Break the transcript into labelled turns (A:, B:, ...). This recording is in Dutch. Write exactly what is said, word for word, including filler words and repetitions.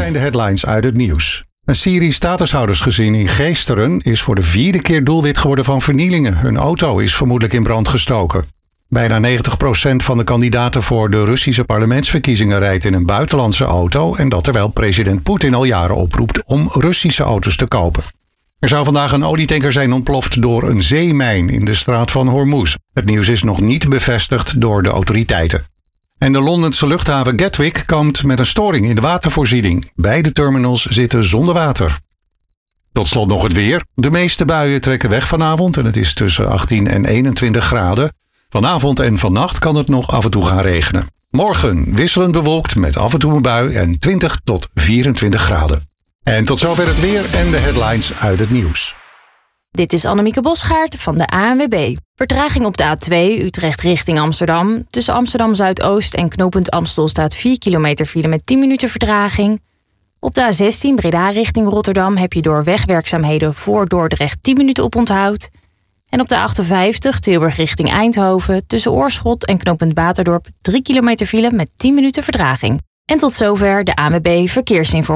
A: zijn de headlines uit het nieuws. Een Syrisch statushoudersgezin in Geesteren is voor de vierde keer doelwit geworden van vernielingen. Hun auto is vermoedelijk in brand gestoken. Bijna negentig procent van de kandidaten voor de Russische parlementsverkiezingen rijdt in een buitenlandse auto. En dat terwijl president Poetin al jaren oproept om Russische auto's te kopen. Er zou vandaag een olietanker zijn ontploft door een zeemijn in de straat van Hormuz. Het nieuws is nog niet bevestigd door de autoriteiten. En de Londense luchthaven Gatwick kampt met een storing in de watervoorziening. Beide terminals zitten zonder water. Tot slot nog het weer. De meeste buien trekken weg vanavond en het is tussen achttien en eenentwintig graden. Vanavond en vannacht kan het nog af en toe gaan regenen. Morgen wisselend bewolkt met af en toe een bui en twintig tot vierentwintig graden. En tot zover het weer en de headlines uit het nieuws.
B: Dit is Annemieke Bosgaard van de A N W B. Vertraging op de A twee Utrecht richting Amsterdam. Tussen Amsterdam Zuidoost en knooppunt Amstel staat vier kilometer file met tien minuten vertraging. Op de A zestien Breda richting Rotterdam heb je door wegwerkzaamheden voor Dordrecht tien minuten oponthoud. En op de A achtenvijftig Tilburg richting Eindhoven tussen Oorschot en knooppunt Baterdorp drie kilometer file met tien minuten vertraging. En tot zover de A N W B Verkeersinformatie.